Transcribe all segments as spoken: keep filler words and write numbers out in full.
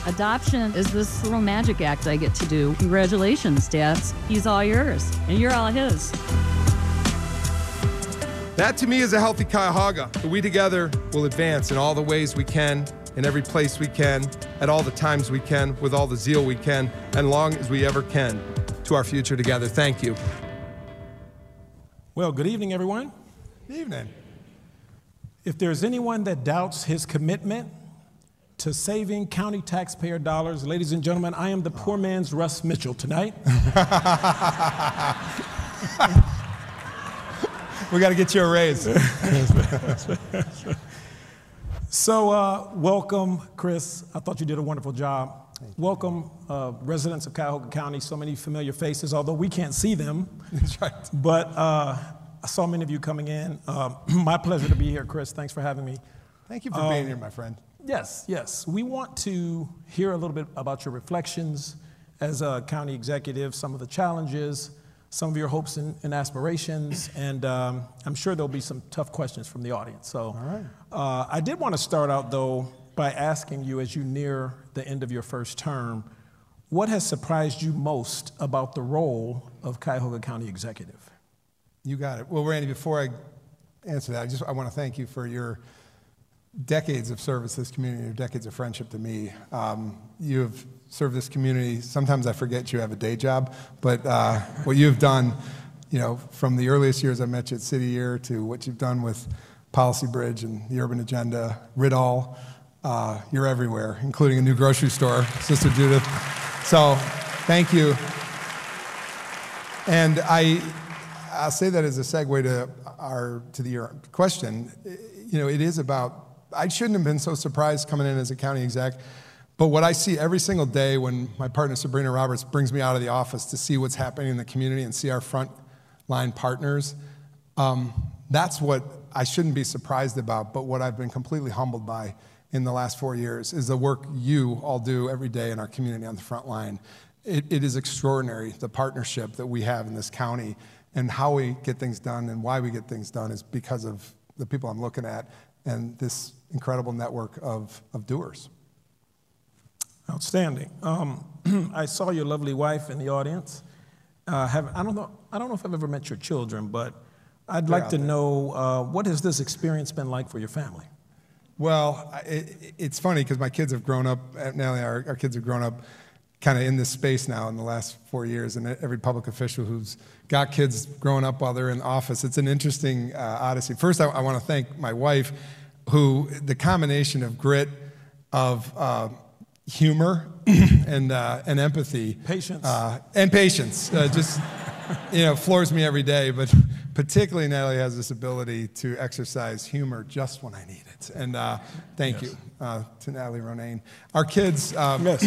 Adoption is this little magic act I get to do. Congratulations, dads. He's all yours, and you're all his. That to me is a healthy Cuyahoga. We together will advance in all the ways we can, in every place we can, at all the times we can, with all the zeal we can, and long as we ever can, to our future together. Thank you. Well, good evening, everyone. Good evening. If there's anyone that doubts his commitment to saving county taxpayer dollars, ladies and gentlemen, I am the poor man's Russ Mitchell tonight. We got to get you a raise. So uh, welcome, Chris. I thought you did a wonderful job. Welcome, uh, residents of Cuyahoga County, so many familiar faces, although we can't see them. That's right. But uh, I saw many of you coming in. Uh, my pleasure to be here, Chris. Thanks for having me. Thank you for um, being here, my friend. Yes, yes. We want to hear a little bit about your reflections as a county executive, some of the challenges, some of your hopes and, and aspirations, and um, I'm sure there'll be some tough questions from the audience. So All right. uh, I did want to start out, though, by asking you, as you near the end of your first term, what has surprised you most about the role of Cuyahoga County Executive? You got it. Well, Randy, before I answer that, I just I want to thank you for your decades of service to this community, your decades of friendship to me. Um, you have served this community. Sometimes I forget you have a day job, but uh, what you've done, you know, from the earliest years I met you at City Year to what you've done with Policy Bridge and the Urban Agenda, Ridall, uh, you're everywhere, including a new grocery store, Sister Judith. So thank you. And I, I'll say that as a segue to our to the your question. You know, it is about, I shouldn't have been so surprised coming in as a county exec, but what I see every single day when my partner Sabrina Roberts brings me out of the office to see what's happening in the community and see our front line partners, um, that's what I shouldn't be surprised about, but what I've been completely humbled by in the last four years is the work you all do every day in our community on the front line. It, it is extraordinary, the partnership that we have in this county, and how we get things done and why we get things done is because of the people I'm looking at and this incredible network of, of doers. Outstanding. Um, I saw your lovely wife in the audience. Uh, have, I don't know. I don't know if I've ever met your children, but I'd They're like to there. know uh, what has this experience been like for your family? Well, it, it's funny because my kids have grown up, now our, our kids have grown up kind of in this space now in the last four years, and every public official who's got kids growing up while they're in office, it's an interesting uh, odyssey. First, I, I want to thank my wife, who the combination of grit, of uh, humor, and uh, and empathy. Patience. Uh, and patience. Uh, just, you know, floors me every day, but particularly Natalie has this ability to exercise humor just when I need it. And uh, thank Yes. you uh, to Natalie Ronayne. Our kids, um, Yes.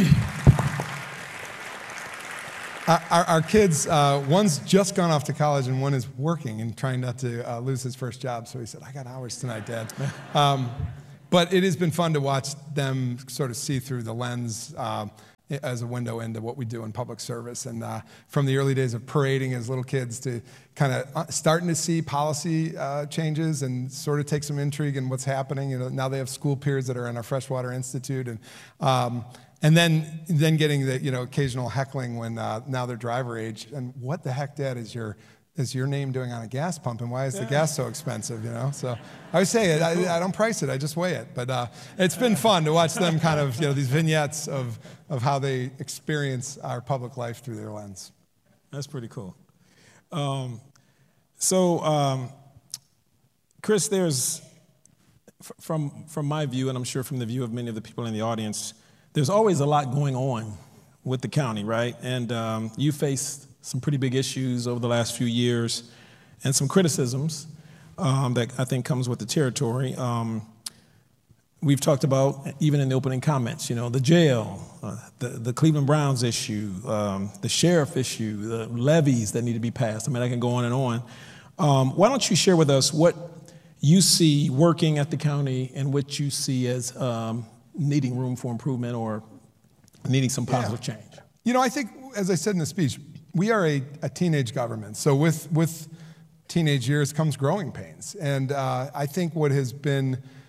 our, our, our kids, uh, one's just gone off to college and one is working and trying not to uh, lose his first job. So he said, I got hours tonight, Dad. Um, but it has been fun to watch them sort of see through the lens uh, as a window into what we do in public service. And uh, from the early days of parading as little kids to kind of starting to see policy uh, changes and sort of take some intrigue in what's happening. You know, now they have school peers that are in our Freshwater Institute. And um, and then then getting the, you know, occasional heckling when uh, now they're driver age. And what the heck, Dad, is your is your name doing on a gas pump, and why is the Yeah. gas so expensive, you know? So I always say it, I, I don't price it, I just weigh it. But uh, it's been fun to watch them kind of, you know, these vignettes of, of how they experience our public life through their lens. That's pretty cool. Um, so, um, Chris, there's, f- from, from my view, and I'm sure from the view of many of the people in the audience, there's always a lot going on with the county, right? And um, you faced some pretty big issues over the last few years and some criticisms um, that I think comes with the territory. Um, we've talked about, even in the opening comments, you know, the jail, uh, the, the Cleveland Browns issue, um, the sheriff issue, the levies that need to be passed. I mean, I can go on and on. Um, why don't you share with us what you see working at the county and what you see as um, needing room for improvement or needing some positive Yeah. change? You know, I think, as I said in the speech, we are a, a teenage government. So with, with teenage years comes growing pains. And uh, I think what has been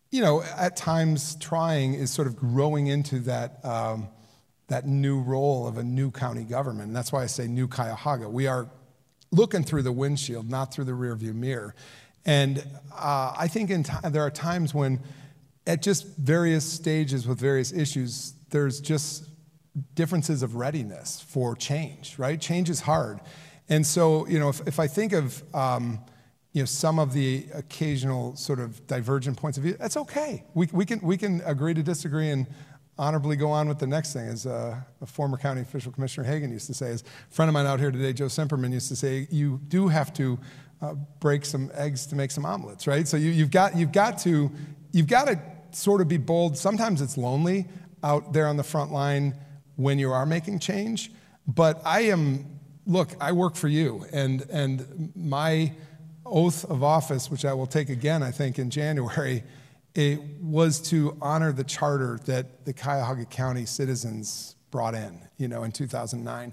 you know, at times trying is sort of growing into that um, that new role of a new county government. And that's why I say new Cuyahoga. We are looking through the windshield, not through the rearview mirror. And uh, I think in t- there are times when at just various stages with various issues, there's just differences of readiness for change, right? Change is hard. And so, you know, if, if I think of, um, you know, some of the occasional sort of divergent points of view, that's okay. We, we, can, we can agree to disagree and honorably go on with the next thing. As uh, a former county official, Commissioner Hagan, used to say, as a friend of mine out here today, Joe Semperman, used to say, you do have to uh, break some eggs to make some omelets, right? So you, you've got you've got to you've got to sort of be bold. Sometimes it's lonely out there on the front line when you are making change. But I am, look, I work for you, and and my oath of office, which I will take again, I think, in January, it was to honor the charter that the Cuyahoga County citizens brought in, you know, in two thousand nine.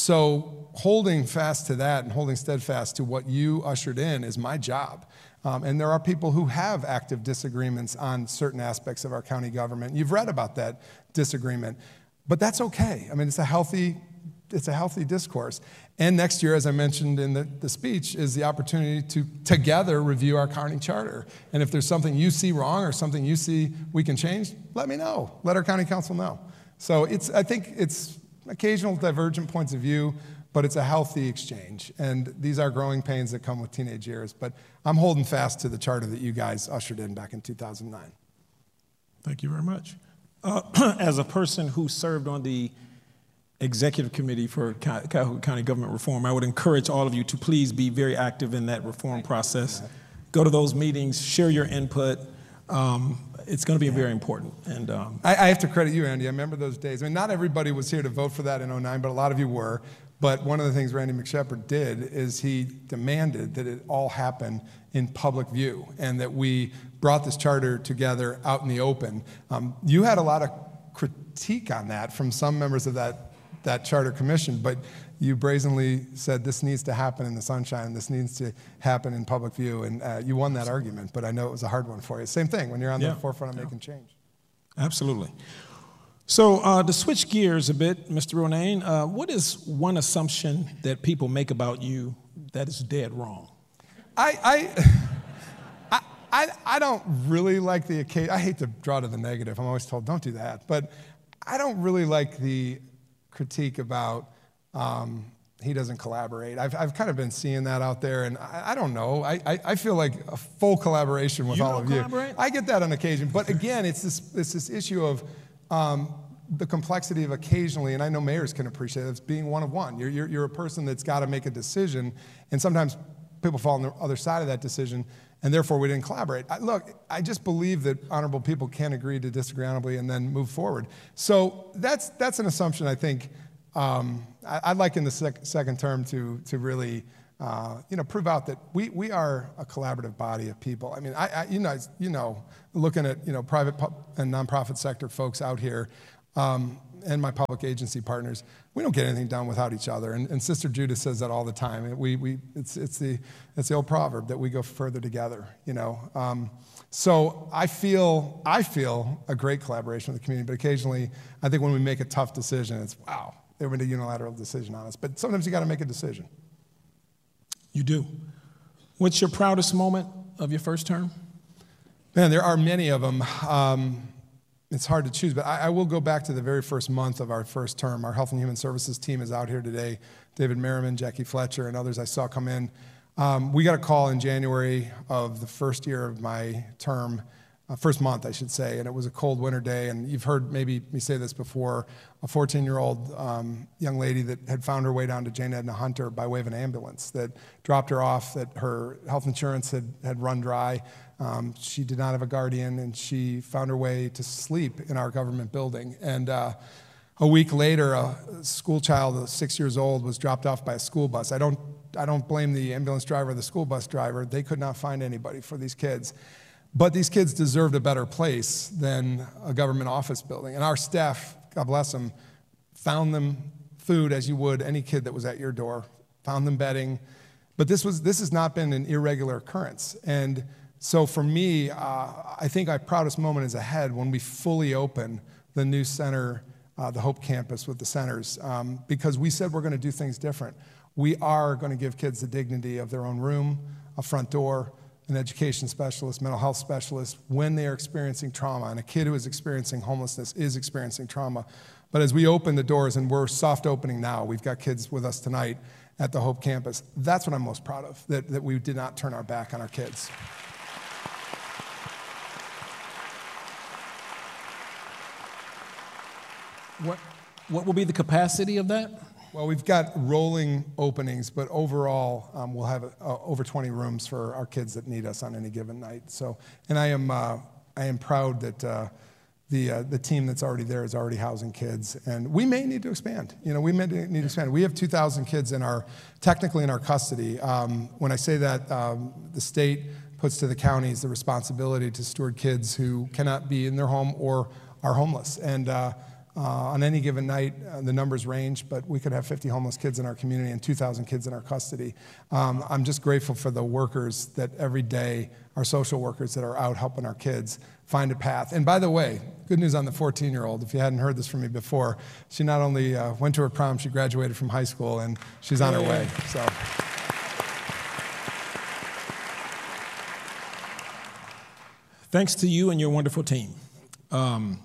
So holding fast to that and holding steadfast to what you ushered in is my job. Um, and there are people who have active disagreements on certain aspects of our county government. You've read about that disagreement, but that's okay. I mean, it's a healthy, it's a healthy discourse. And next year, as I mentioned in the, the speech, is the opportunity to together review our county charter. And if there's something you see wrong or something you see we can change, let me know. Let our county council know. So it's, I think it's occasional divergent points of view, but it's a healthy exchange. And these are growing pains that come with teenage years. But I'm holding fast to the charter that you guys ushered in back in two thousand nine. Thank you very much. Uh, as a person who served on the Executive Committee for Cuyahoga County Government Reform, I would encourage all of you to please be very active in that reform process. Go to those meetings, share your input. Um, it's going to be very important. And um, I, I have to credit you, Andy. I remember those days. I mean, not everybody was here to vote for that in oh nine, but a lot of you were. But one of the things Randy McShepard did is he demanded that it all happen in public view and that we brought this charter together out in the open. Um, you had a lot of critique on that from some members of that that charter commission, but you brazenly said this needs to happen in the sunshine, this needs to happen in public view, and uh, you won that argument, but I know it was a hard one for you. Same thing when you're on yeah. the forefront of yeah. making change. Absolutely. So uh, to switch gears a bit, Mister Ronayne, uh, what is one assumption that people make about you that is dead wrong? I, I, I, I don't really like the occasion. I hate to draw to the negative. I'm always told, don't do that. But I don't really like the critique about um, he doesn't collaborate. I've, I've kind of been seeing that out there, and I, I don't know. I, I, I feel like a full collaboration with you all of collaborate? you. I get that on occasion. But again, it's this, it's this issue of um, the complexity of occasionally, and I know mayors can appreciate it, it's being one of one. You're, you're, you're a person that's got to make a decision, and sometimes people fall on the other side of that decision, and therefore we didn't collaborate. I, look, I just believe that honorable people can agree to disagree honorably and then move forward. So that's that's an assumption I think um, I, I'd like in the sec- second term to to really uh, you know prove out that we we are a collaborative body of people. I mean, I, I you know you know looking at you know private pu- and nonprofit sector folks out here. Um, and my public agency partners, we don't get anything done without each other. And, and Sister Judith says that all the time. We, we, it's, it's, the, it's the old proverb that we go further together, you know. Um, so I feel, I feel a great collaboration with the community, but occasionally I think when we make a tough decision, it's, wow, they made a unilateral decision on us. But sometimes you got to make a decision. You do. What's your proudest moment of your first term? Man, there are many of them. Um, It's hard to choose, but I, I will go back to the very first month of our first term. Our Health and Human Services team is out here today. David Merriman, Jackie Fletcher, and others I saw come in. Um, we got a call in January of the first year of my term, uh, first month, I should say, and it was a cold winter day. And you've heard maybe me say this before, a fourteen-year-old um, young lady that had found her way down to Jane Edna Hunter by way of an ambulance that dropped her off, that her health insurance had, had run dry. Um, she did not have a guardian, and she found her way to sleep in our government building. And uh, a week later, a school child, six years old, was dropped off by a school bus. I don't, I don't blame the ambulance driver or the school bus driver. They could not find anybody for these kids. But these kids deserved a better place than a government office building. And our staff, God bless them, found them food as you would any kid that was at your door, found them bedding. But this was this has not been an irregular occurrence. And so for me, uh, I think our proudest moment is ahead when we fully open the new center, uh, the Hope Campus with the centers, um, because we said we're going to do things different. We are going to give kids the dignity of their own room, a front door, an education specialist, mental health specialist, when they are experiencing trauma. And a kid who is experiencing homelessness is experiencing trauma. But as we open the doors, and we're soft opening now, we've got kids with us tonight at the Hope Campus. That's what I'm most proud of, that, that we did not turn our back on our kids. What, what will be the capacity of that? Well, we've got rolling openings, but overall, um, we'll have uh, over twenty rooms for our kids that need us on any given night. So, and I am, uh, I am proud that uh, the uh, the team that's already there is already housing kids, and we may need to expand. You know, we may need to expand. We have two thousand kids in our, technically in our custody. Um, when I say that, um, the state puts to the counties the responsibility to steward kids who cannot be in their home or are homeless, and. Uh, Uh, on any given night, uh, the numbers range, but we could have fifty homeless kids in our community and two thousand kids in our custody. Um, I'm just grateful for the workers that every day, our social workers that are out helping our kids find a path. And by the way, good news on the fourteen-year-old, if you hadn't heard this from me before, she not only uh, went to her prom, she graduated from high school, and she's on her way. So. Thanks to you and your wonderful team. Um,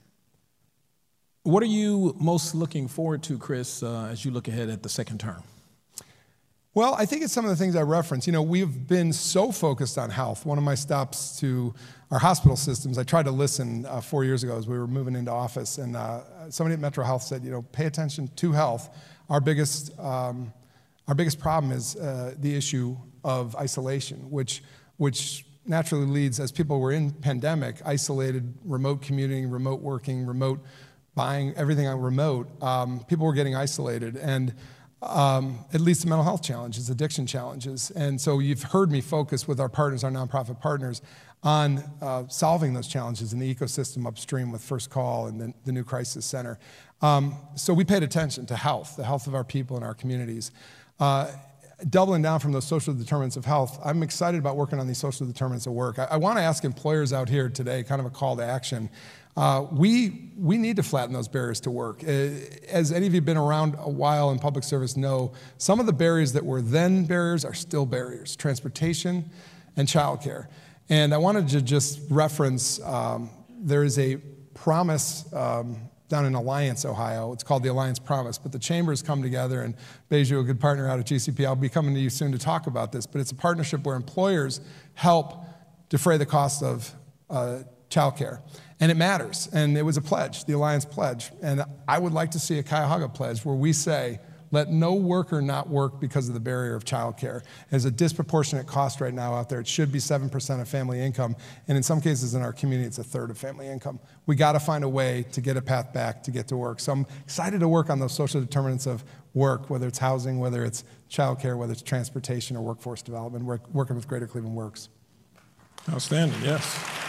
What are you most looking forward to, Chris, uh, as you look ahead at the second term? Well, I think it's some of the things I referenced. You know, we've been so focused on health. One of my stops to our hospital systems, I tried to listen uh, four years ago as we were moving into office, and uh, somebody at Metro Health said, you know, pay attention to health. Our biggest, um, our biggest problem is uh, the issue of isolation, which, which naturally leads, as people were in pandemic, isolated, remote commuting, remote working, remote buying everything on remote, um, people were getting isolated, and um, it leads to mental health challenges, addiction challenges. And so you've heard me focus with our partners, our nonprofit partners, on uh, solving those challenges in the ecosystem upstream with First Call and the, the new crisis center. Um, so we paid attention to health, the health of our people and our communities. Uh, doubling down from those social determinants of health, I'm excited about working on these social determinants of work. I, I want to ask employers out here today, kind of a call to action. Uh, we, we need to flatten those barriers to work. Uh, as any of you have been around a while in public service know, some of the barriers that were then barriers are still barriers, transportation and childcare. And I wanted to just reference, um, there is a promise um, down in Alliance, Ohio. It's called the Alliance Promise, but the chambers come together, and Beju, a good partner out of G C P, I'll be coming to you soon to talk about this, but it's a partnership where employers help defray the cost of uh, childcare. And it matters, and it was a pledge, the Alliance pledge. And I would like to see a Cuyahoga pledge where we say, let no worker not work because of the barrier of childcare. There's a disproportionate cost right now out there. It should be seven percent of family income, and in some cases in our community, it's a third of family income. We gotta find a way to get a path back to get to work. So I'm excited to work on those social determinants of work, whether it's housing, whether it's childcare, whether it's transportation or workforce development, work, working with Greater Cleveland Works. Outstanding, yes.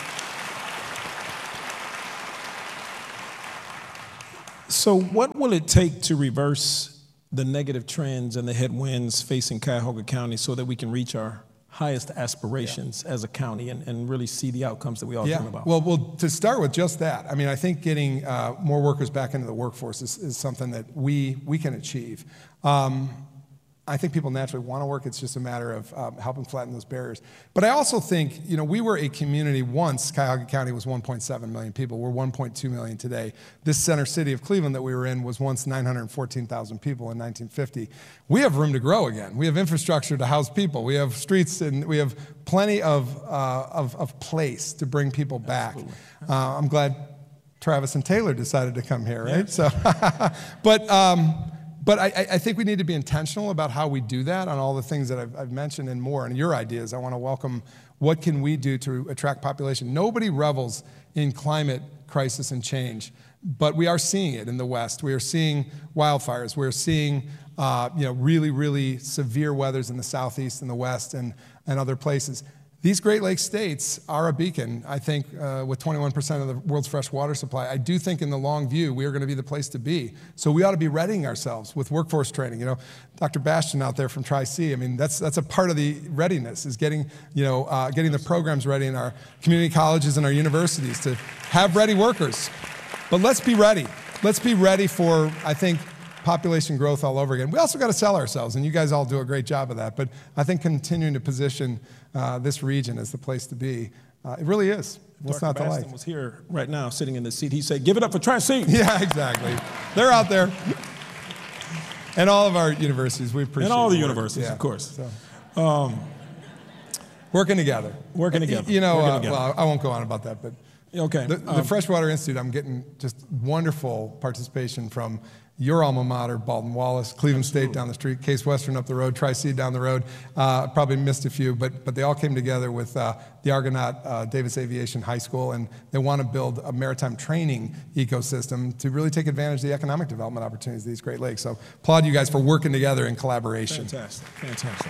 So what will it take to reverse the negative trends and the headwinds facing Cuyahoga County so that we can reach our highest aspirations yeah. as a county and, and really see the outcomes that we all yeah. dream about? Well, well, to start with just that, I mean, I think getting uh, more workers back into the workforce is, is something that we, we can achieve. Um, I think people naturally want to work. It's just a matter of um, helping flatten those barriers. But I also think, you know, we were a community once. Cuyahoga County was one point seven million people. We're one point two million today. This center city of Cleveland that we were in was once nine hundred fourteen thousand people in nineteen fifty. We have room to grow again. We have infrastructure to house people. We have streets, and we have plenty of, uh, of, of place to bring people back. Uh, I'm glad Travis and Taylor decided to come here, right? Yeah. So, but... Um, But I, I think we need to be intentional about how we do that on all the things that I've, I've mentioned and more. And your ideas, I want to welcome what can we do to attract population. Nobody revels in climate crisis and change, but we are seeing it in the West. We are seeing wildfires. We're seeing uh, you know, really, really severe weathers in the Southeast and the West and, and other places. these Great Lakes states are a beacon, I think, uh, with twenty-one percent of the world's fresh water supply. I do think in the long view, we are going to be the place to be. So we ought to be readying ourselves with workforce training. You know, Doctor Bastian out there from Tri-C, I mean, that's that's a part of the readiness, is getting, you know, uh, getting the programs ready in our community colleges and our universities to have ready workers. But let's be ready. Let's be ready for, I think, population growth all over again. We also got to sell ourselves, and you guys all do a great job of that. But I think continuing to position uh, this region as the place to be, uh, it really is. What's not to like? Bastian was here right now, sitting in the seat. He said, "Give it up for Tri-C." Yeah, exactly. They're out there, and all of our universities. We appreciate. And all the work. universities, yeah. of course. So, um, working together. Working together. You know, Working uh, together. well, I won't go on about that, but. Okay. The, the um, Freshwater Institute, I'm getting just wonderful participation from your alma mater, Baldwin Wallace, Cleveland State down the street, Case Western up the road, Tri-C down the road. Uh, probably missed a few, but but they all came together with uh, the Argonaut uh, Davis Aviation High School, and they want to build a maritime training ecosystem to really take advantage of the economic development opportunities of these Great Lakes. So applaud you guys for working together in collaboration. Fantastic, fantastic.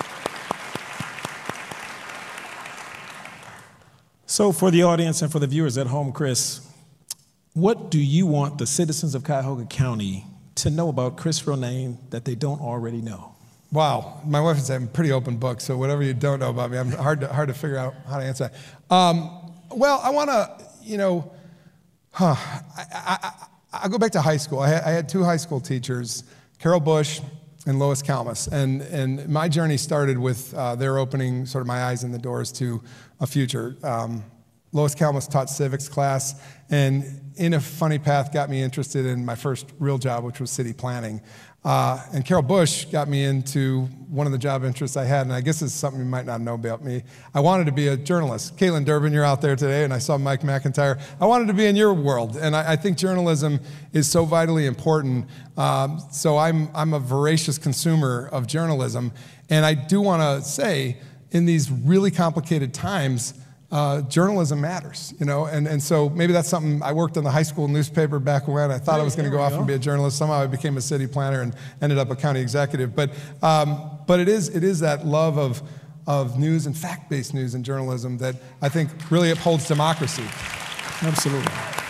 So for the audience and for the viewers at home, Chris, what do you want the citizens of Cuyahoga County to know about Chris Ronayne that they don't already know? Wow, my wife would say I'm a pretty open book, so whatever you don't know about me, I'm hard to, hard to figure out how to answer that. Um, well, I want to, you know, huh, I, I, I, I'll go back to high school. I had, I had two high school teachers, Carol Bush and Lois Kalmus, and, and my journey started with uh, their opening sort of my eyes and the doors to a future. Um, Lois Kalmus taught civics class, and in a funny path got me interested in my first real job, which was city planning. Uh, and Carol Bush got me into one of the job interests I had, and I guess it's something you might not know about me. I wanted to be a journalist. Caitlin Durbin, you're out there today, and I saw Mike McIntyre. I wanted to be in your world, and I, I think journalism is so vitally important. Um, so I'm, I'm a voracious consumer of journalism, and I do want to say, in these really complicated times, Uh, journalism matters, you know, and, and so maybe that's something. I worked in the high school newspaper back when. I thought I was going to go off and be a journalist. Somehow I became a city planner and ended up a county executive. But um, but it is it is that love of of news and fact-based news and journalism that I think really upholds democracy. Absolutely.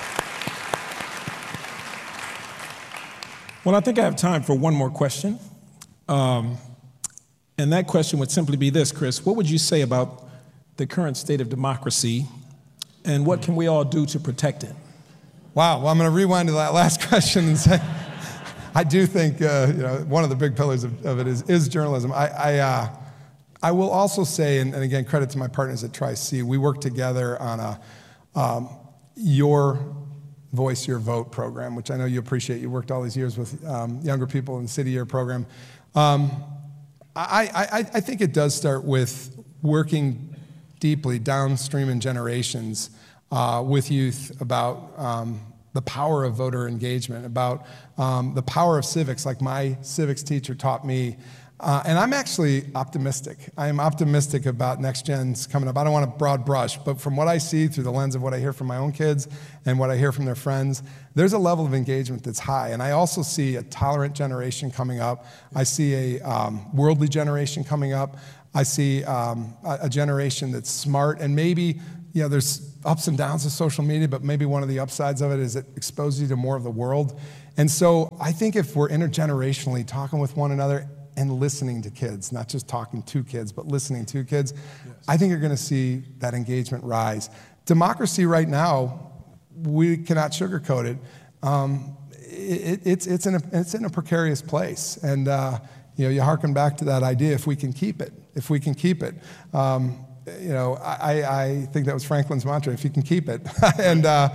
Well, I think I have time for one more question, um, and that question would simply be this, Chris: what would you say about the current state of democracy, and what can we all do to protect it? Wow, well, I'm going to rewind to that last question and say, I do think uh, you know, one of the big pillars of, of it is, is journalism. I, I, uh, I will also say, and, and again, credit to my partners at Tri-C, we work together on a um, Your Voice, Your Vote program, which I know you appreciate. You worked all these years with um, younger people in the City Year program. Um, I, I, I think it does start with working deeply downstream in generations uh, with youth about um, the power of voter engagement, about um, the power of civics, like my civics teacher taught me. Uh, and I'm actually optimistic. I am optimistic about next gens coming up. I don't want a broad brush, but from what I see through the lens of what I hear from my own kids and what I hear from their friends, there's a level of engagement that's high. And I also see a tolerant generation coming up. I see a um, worldly generation coming up. I see um, a, a generation that's smart, and maybe, you know, there's ups and downs of social media, but maybe one of the upsides of it is it exposes you to more of the world. And so I think if we're intergenerationally talking with one another and listening to kids, not just talking to kids, but listening to kids, yes. I think you're going to see that engagement rise. Democracy right now, we cannot sugarcoat it. Um, it it's, it's, in a, it's in a precarious place. And uh, you know, you hearken back to that idea, if we can keep it, if we can keep it. Um, you know, I, I think that was Franklin's mantra, if you can keep it. and uh,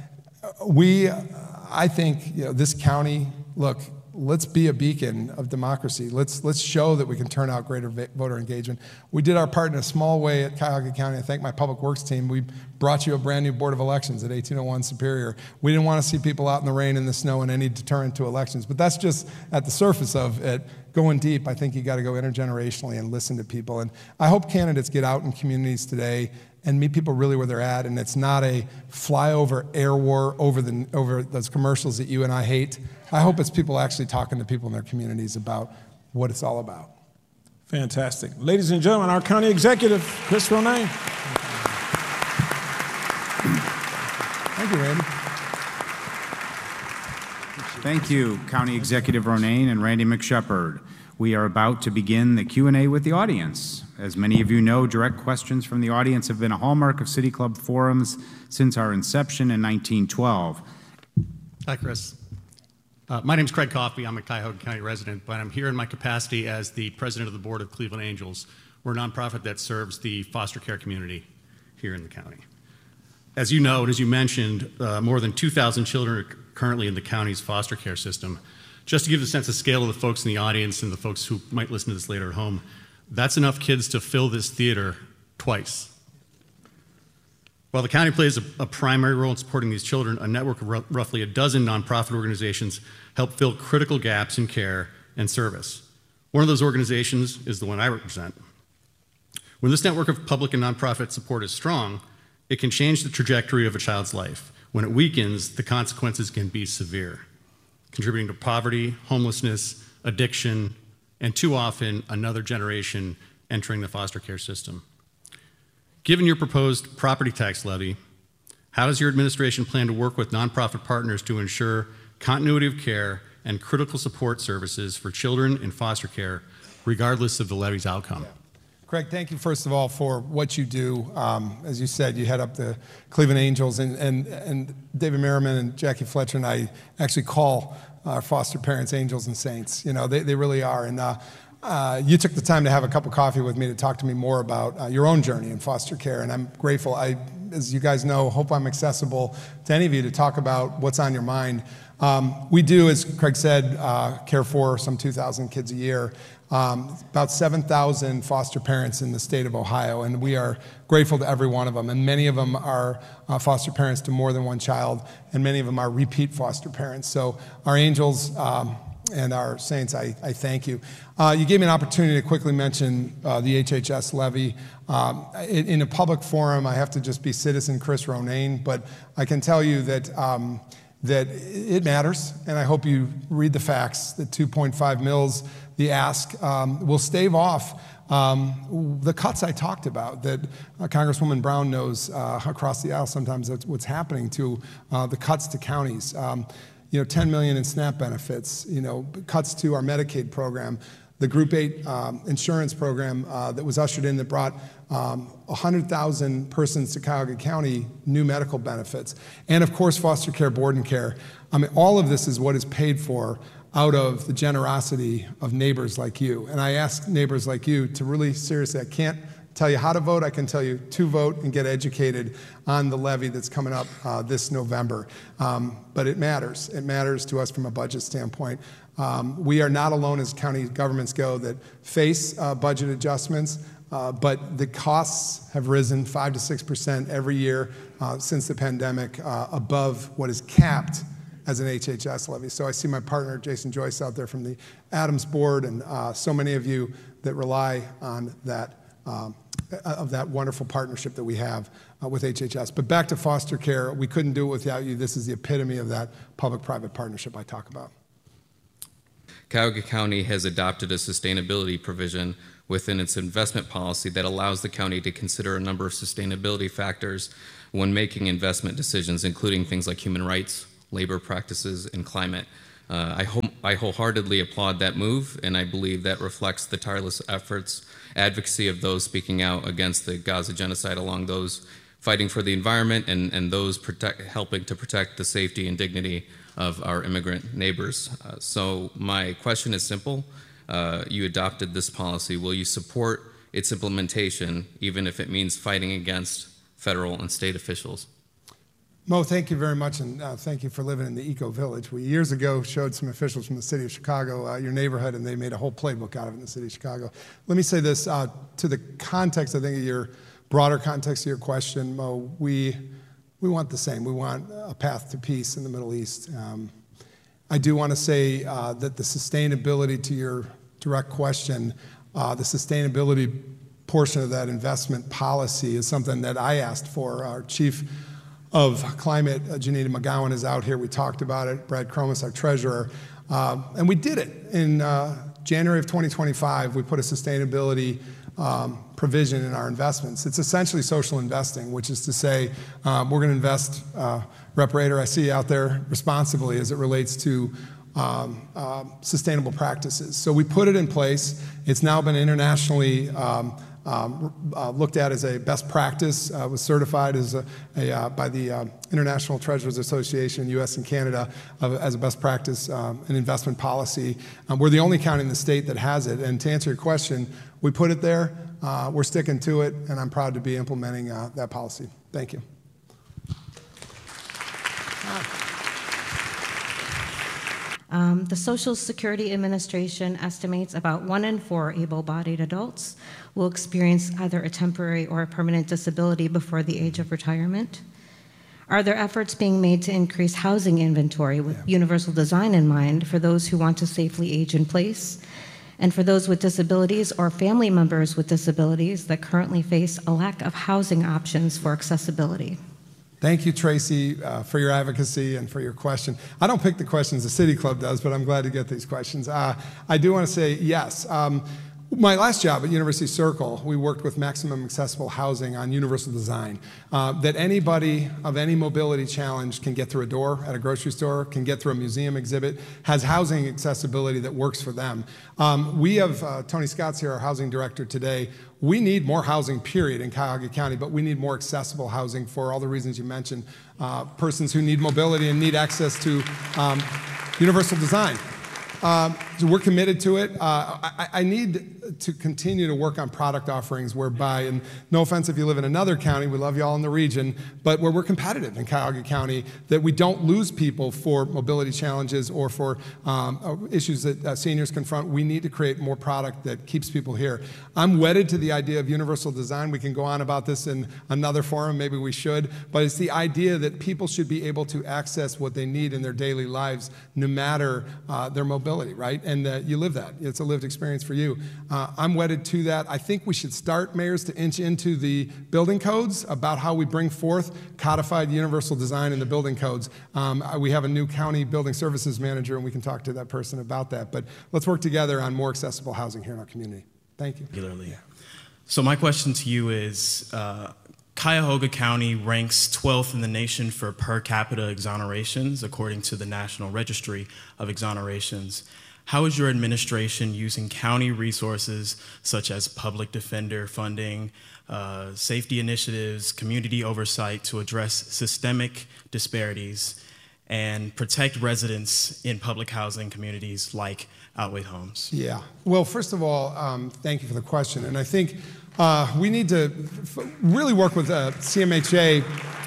we, I think, you know, this county, look, let's be a beacon of democracy. Let's let's show that we can turn out greater voter engagement. We did our part in a small way at Cuyahoga County. I thank my public works team. We brought you a brand new Board of Elections at eighteen oh one Superior. We didn't want to see people out in the rain and the snow and any deterrent to elections, but that's just at the surface of it. Going deep, I think you got to go intergenerationally and listen to people. And I hope candidates get out in communities today and meet people really where they're at, and it's not a flyover air war over the over those commercials that you and I hate. I hope it's people actually talking to people in their communities about what it's all about. Fantastic. Ladies and gentlemen, our county executive, Chris Ronayne. Thank you, Randy. Thank you, County Executive Ronayne and Randy McShepard. We are about to begin the Q and A with the audience. As many of you know, direct questions from the audience have been a hallmark of City Club forums since our inception in nineteen twelve. Hi, Chris. Uh, my name is Craig Coffey. I'm a Cuyahoga County resident, but I'm here in my capacity as the president of the board of Cleveland Angels. We're a nonprofit that serves the foster care community here in the county. As you know, and as you mentioned, uh, more than two thousand children are currently in the county's foster care system. Just to give a sense of scale of the folks in the audience and the folks who might listen to this later at home, that's enough kids to fill this theater twice. While the county plays a, a primary role in supporting these children, a network of r- roughly a dozen nonprofit organizations help fill critical gaps in care and service. One of those organizations is the one I represent. When this network of public and nonprofit support is strong, it can change the trajectory of a child's life. When it weakens, the consequences can be severe, contributing to poverty, homelessness, addiction, and too often another generation entering the foster care system. Given your proposed property tax levy, how does your administration plan to work with nonprofit partners to ensure continuity of care and critical support services for children in foster care, regardless of the levy's outcome? Yeah. Craig, thank you, first of all, for what you do. Um, as you said, you head up the Cleveland Angels, and, and, and David Merriman and Jackie Fletcher and I actually call our foster parents angels and saints. You know, they, they really are. And uh, uh, you took the time to have a cup of coffee with me to talk to me more about uh, your own journey in foster care, and I'm grateful. I, as you guys know, hope I'm accessible to any of you to talk about what's on your mind. Um, we do, as Craig said, uh, care for some two thousand kids a year. Um, about seven thousand foster parents in the state of Ohio, and we are grateful to every one of them. And many of them are uh, foster parents to more than one child, and many of them are repeat foster parents. So our angels um, and our saints, I, I thank you. Uh, you gave me an opportunity to quickly mention uh, the H H S levy. Um, in, in a public forum, I have to just be citizen Chris Ronayne, but I can tell you that um, that it matters, and I hope you read the facts. The two point five mils, the ask, um, will stave off um, the cuts I talked about that uh, Congresswoman Brown knows uh, across the aisle sometimes that's what's happening to uh, the cuts to counties. Um, you know, ten million in SNAP benefits, you know, cuts to our Medicaid program, the Group eight um, insurance program uh, that was ushered in that brought um, one hundred thousand persons to Cuyahoga County new medical benefits, and of course foster care, board and care. I mean, all of this is what is paid for out of the generosity of neighbors like you. And I ask neighbors like you to really seriously, I can't tell you how to vote, I can tell you to vote and get educated on the levy that's coming up uh, this November. Um, but it matters. It matters to us from a budget standpoint. Um, we are not alone as county governments go that face uh, budget adjustments, uh, but the costs have risen five to six percent every year uh, since the pandemic, uh, above what is capped as an H H S levy. So I see my partner, Jason Joyce, out there from the Adams Board, and uh, so many of you that rely on that, um, of that wonderful partnership that we have uh, with H H S. But back to foster care, we couldn't do it without you. This is the epitome of that public-private partnership I talk about. Cuyahoga County has adopted a sustainability provision within its investment policy that allows the county to consider a number of sustainability factors when making investment decisions, including things like human rights, labor practices, and climate. Uh, I, ho- I wholeheartedly applaud that move, and I believe that reflects the tireless efforts, advocacy of those speaking out against the Gaza genocide, along those fighting for the environment and, and those protect, helping to protect the safety and dignity of our immigrant neighbors. Uh, so my question is simple. Uh, you adopted this policy. Will you support its implementation, even if it means fighting against federal and state officials? Mo, thank you very much, and uh, thank you for living in the Eco Village. We years ago showed some officials from the city of Chicago uh, your neighborhood, and they made a whole playbook out of it in the city of Chicago. Let me say this, uh, to the context, I think, of your broader context of your question, Mo, we, we want the same. We want a path to peace in the Middle East. Um, I do want to say uh, that the sustainability, to your direct question, uh, the sustainability portion of that investment policy is something that I asked for. Our chief of climate, uh, Janita McGowan, is out here. We talked about it. Brad Cromas, our treasurer. Uh, and we did it in uh, January of twenty twenty-five, we put a sustainability um, provision in our investments. It's essentially social investing, which is to say um, we're going to invest, uh, Rep Rader, I see you out there, responsibly as it relates to um, uh, sustainable practices. So we put it in place. It's now been internationally um, Um, uh, looked at as a best practice, uh, was certified as a, a, uh, by the uh, International Treasurers Association, U S and Canada, uh, as a best practice um, in investment policy. Um, we're the only county in the state that has it. And to answer your question, we put it there, uh, we're sticking to it, and I'm proud to be implementing uh, that policy. Thank you. Um, the Social Security Administration estimates about one in four able-bodied adults will experience either a temporary or a permanent disability before the age of retirement. Are there efforts being made to increase housing inventory with yeah. universal design in mind for those who want to safely age in place, and for those with disabilities or family members with disabilities that currently face a lack of housing options for accessibility? Thank you, Tracy, uh, for your advocacy and for your question. I don't pick the questions, the City Club does, but I'm glad to get these questions. Uh, I do want to say yes. Um, my last job at University Circle, we worked with Maximum Accessible Housing on universal design, uh, that anybody of any mobility challenge can get through a door at a grocery store, can get through a museum exhibit, has housing accessibility that works for them. Um, we have, uh, Tony Scott's here, our housing director today. We need more housing, period, in Cuyahoga County, but we need more accessible housing for all the reasons you mentioned. Uh, persons who need mobility and need access to um, universal design. Um, so we're committed to it. Uh, I, I need to continue to work on product offerings whereby, and no offense if you live in another county, we love you all in the region, but where we're competitive in Cuyahoga County, that we don't lose people for mobility challenges or for um, issues that uh, seniors confront. We need to create more product that keeps people here. I'm wedded to the idea of universal design. We can go on about this in another forum, maybe we should, but it's the idea that people should be able to access what they need in their daily lives no matter uh, their mobility, right? And uh, you live that. It's a lived experience for you. Uh, I'm wedded to that. I think we should start, mayors, to inch into the building codes about how we bring forth codified universal design in the building codes. Um, we have a new county building services manager, and we can talk to that person about that. But let's work together on more accessible housing here in our community. Thank you. Regularly. So my question to you is, uh, Cuyahoga County ranks twelfth in the nation for per capita exonerations, according to the National Registry of Exonerations. How is your administration using county resources such as public defender funding, uh, safety initiatives, community oversight to address systemic disparities and protect residents in public housing communities like Outway Homes? Yeah. Well, first of all, um, thank you for the question. And I think uh, we need to f really work with uh, C M H A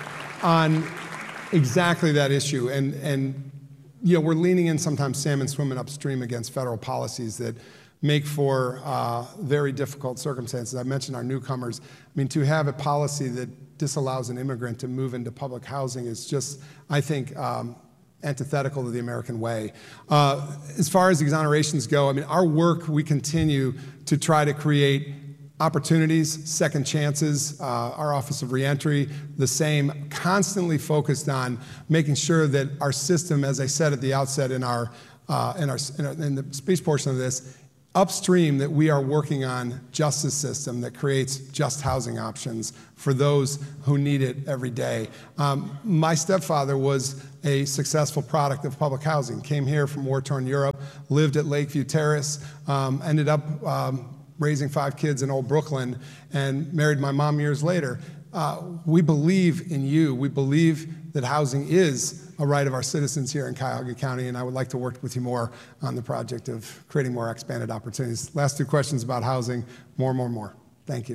on exactly that issue. And, and you know, we're leaning in sometimes salmon swimming upstream against federal policies that make for uh, very difficult circumstances. I mentioned our newcomers. I mean, to have a policy that disallows an immigrant to move into public housing is just, I think, um, antithetical to the American way. Uh, as far as exonerations go, I mean, our work, we continue to try to create opportunities, second chances. Uh, our Office of Reentry, the same, constantly focused on making sure that our system, as I said at the outset in our, uh, in, our, in, our, in the speech portion of this, upstream, that we are working on justice system that creates just housing options for those who need it every day. Um, my stepfather was a successful product of public housing, came here from war-torn Europe, lived at Lakeview Terrace, um, ended up um, raising five kids in Old Brooklyn, and married my mom years later. Uh, we believe in you. We believe that housing is a right of our citizens here in Cuyahoga County, and I would like to work with you more on the project of creating more expanded opportunities. Last two questions about housing, more, more, more. Thank you.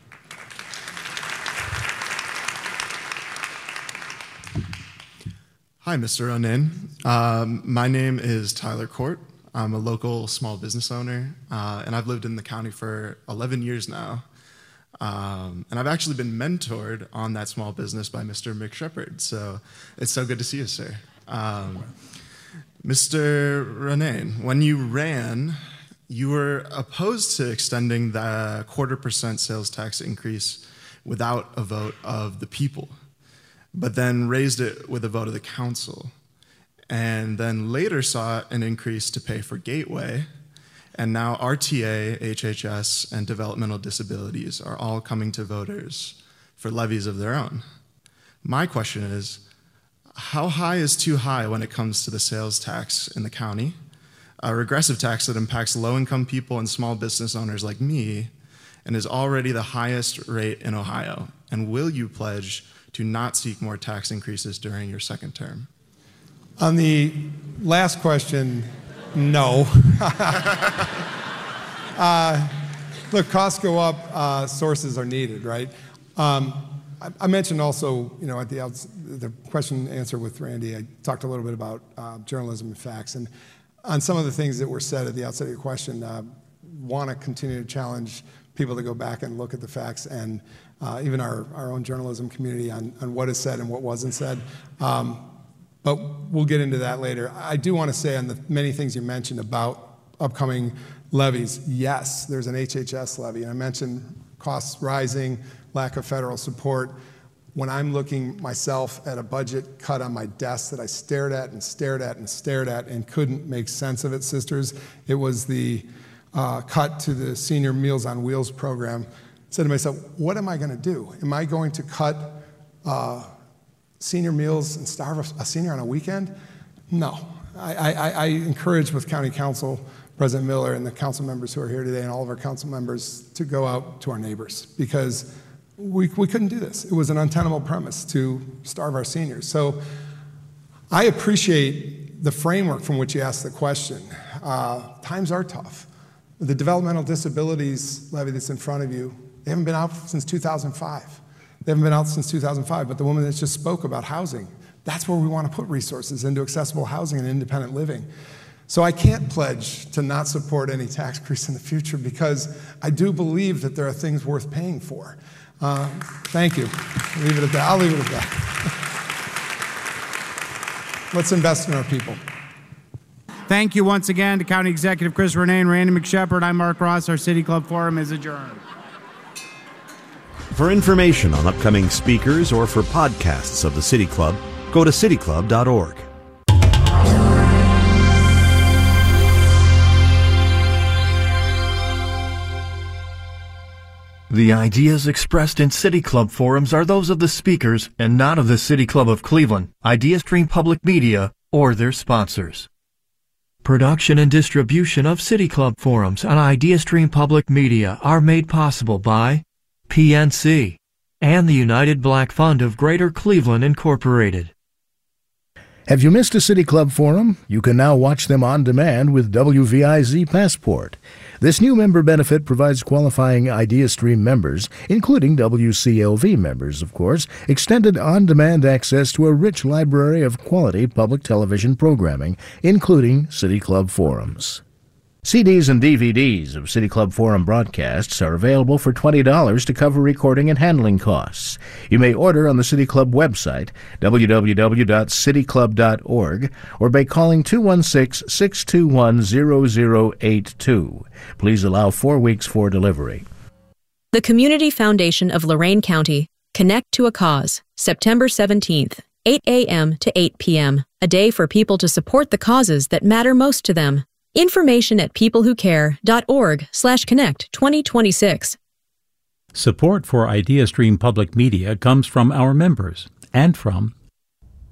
Hi, Mister Ronen. Um, my name is Tyler Court. I'm a local small business owner, uh, and I've lived in the county for eleven years now. Um, and I've actually been mentored on that small business by Mister McShepard, so it's so good to see you, sir. Um, Mister Ronen, when you ran, you were opposed to extending the quarter percent sales tax increase without a vote of the people, but then raised it with a vote of the council, and then later saw an increase to pay for Gateway, And now R T A, H H S, and developmental disabilities are all coming to voters for levies of their own. My question is, how high is too high when it comes to the sales tax in the county? A regressive tax that impacts low-income people and small business owners like me and is already the highest rate in Ohio. And will you pledge to not seek more tax increases during your second term? On the last question, no. uh, look, costs go up, uh, sources are needed, right? Um, I, I mentioned also, you know, at the outs- the question and answer with Randy, I talked a little bit about uh, journalism and facts. And on some of the things that were said at the outset of your question, uh, want to continue to challenge people to go back and look at the facts and uh, even our, our own journalism community on, on what is said and what wasn't said. Um, but we'll get into that later. I do want to say on the many things you mentioned about upcoming levies, yes, there's an H H S levy. And I mentioned costs rising, lack of federal support. When I'm looking myself at a budget cut on my desk that I stared at and stared at and stared at and couldn't make sense of it, sisters, it was the uh, cut to the Senior Meals on Wheels program. I said to myself, what am I going to do? Am I going to cut uh, senior meals and starve a senior on a weekend? No. I, I, I encourage with County Council, President Miller, and the council members who are here today and all of our council members to go out to our neighbors, because we, we couldn't do this. It was an untenable premise to starve our seniors. So I appreciate the framework from which you asked the question. Uh, times are tough. The developmental disabilities levy that's in front of you, they haven't been out since two thousand five. They haven't been out since two thousand five, but the woman that just spoke about housing, that's where we want to put resources, into accessible housing and independent living. So I can't pledge to not support any tax increase in the future, because I do believe that there are things worth paying for. Uh, thank you. I'll leave it at that. I'll leave it at that. Let's invest in our people. Thank you once again to County Executive Chris Renee and Randy McShepard. I'm Mark Ross. Our City Club Forum is adjourned. For information on upcoming speakers or for podcasts of the City Club, go to city club dot org. The ideas expressed in City Club forums are those of the speakers and not of the City Club of Cleveland, IdeaStream Public Media, or their sponsors. Production and distribution of City Club forums on IdeaStream Public Media are made possible by P N C and the United Black Fund of Greater Cleveland, Incorporated. Have you missed a City Club forum? You can now watch them on demand with W V I Z Passport. This new member benefit provides qualifying IdeaStream members, including W C L V members, of course, extended on-demand access to a rich library of quality public television programming, including City Club forums. C Ds and D V Ds of City Club Forum broadcasts are available for twenty dollars to cover recording and handling costs. You may order on the City Club website, w w w dot city club dot org, or by calling two one six, six two one, zero zero eight two. Please allow four weeks for delivery. The Community Foundation of Lorain County, Connect to a Cause, September seventeenth, eight a m to eight p m, a day for people to support the causes that matter most to them. Information at people who care dot org slash connect twenty twenty-six. Support for IdeaStream Public Media comes from our members and from